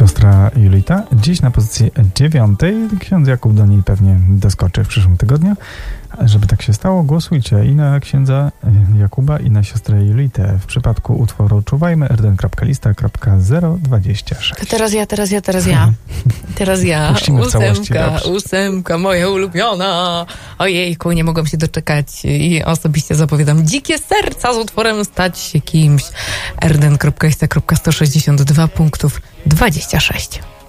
siostra Julita. Dziś na pozycji 9. Ksiądz Jakub do niej pewnie doskoczy w przyszłym tygodniu. Żeby tak się stało, głosujcie i na księdza Jakuba, i na siostrę Julitę. W przypadku utworu Czuwajmy rden.lista.026. To teraz ja. Puścimy w całości, ósemka, moja ulubiona. Ojejku, nie mogłam się doczekać i osobiście zapowiadam Dzikie serca z utworem Stać się kimś. rden.lista.162 punktów 26.